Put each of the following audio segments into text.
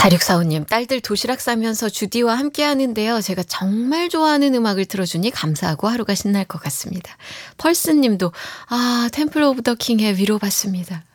4645님, 딸들 도시락 싸면서 주디와 함께 하는데요. 제가 정말 좋아하는 음악을 들어주니 감사하고 하루가 신날 것 같습니다. 펄스님도, 템플 오브 더 킹의 위로받습니다.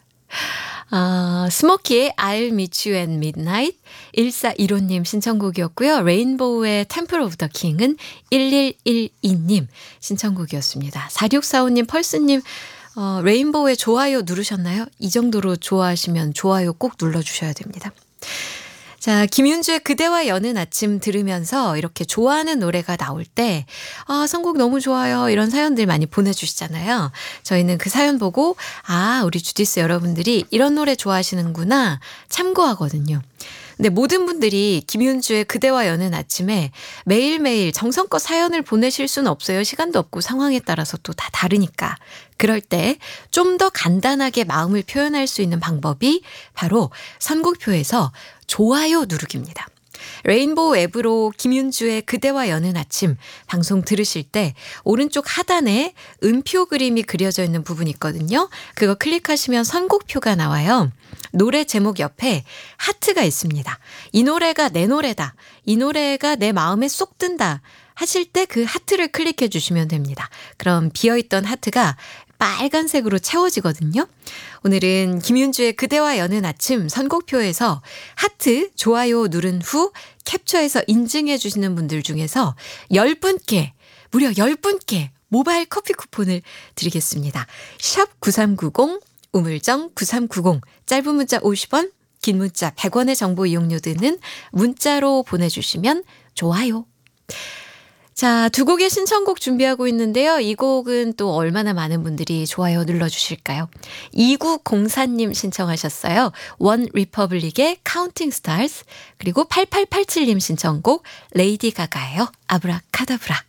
스모키의 I'll meet you at midnight 1415님 신청곡이었고요. 레인보우의 템플 오브 더 킹은 1112님 신청곡이었습니다. 4645님, 펄스님, 레인보우의 좋아요 누르셨나요? 이 정도로 좋아하시면 좋아요 꼭 눌러주셔야 됩니다. 자, 김윤주의 그대와 여는 아침 들으면서 이렇게 좋아하는 노래가 나올 때 선곡 너무 좋아요 이런 사연들 많이 보내주시잖아요. 저희는 그 사연 보고 우리 주디스 여러분들이 이런 노래 좋아하시는구나 참고하거든요. 근데 모든 분들이 김윤주의 그대와 여는 아침에 매일매일 정성껏 사연을 보내실 수는 없어요. 시간도 없고 상황에 따라서 또 다 다르니까. 그럴 때 좀 더 간단하게 마음을 표현할 수 있는 방법이 바로 선곡표에서 좋아요 누르기입니다. 레인보우 앱으로 김윤주의 그대와 여는 아침 방송 들으실 때 오른쪽 하단에 음표 그림이 그려져 있는 부분이 있거든요. 그거 클릭하시면 선곡표가 나와요. 노래 제목 옆에 하트가 있습니다. 이 노래가 내 노래다. 이 노래가 내 마음에 쏙 든다. 하실 때 그 하트를 클릭해 주시면 됩니다. 그럼 비어있던 하트가 빨간색으로 채워지거든요. 오늘은 김윤주의 그대와 여는 아침 선곡표에서 하트, 좋아요 누른 후 캡처해서 인증해 주시는 분들 중에서 10분께, 무려 10분께 모바일 커피 쿠폰을 드리겠습니다. 샵 9390, 우물정 9390, 짧은 문자 50원, 긴 문자 100원의 정보 이용료 드는 문자로 보내주시면 좋아요. 자, 두 곡의 신청곡 준비하고 있는데요. 이 곡은 또 얼마나 많은 분들이 좋아요 눌러주실까요? 2904님 신청하셨어요. 원 리퍼블릭의 카운팅 스타즈, 그리고 8887님 신청곡 레이디 가가예요. 아브라카다브라.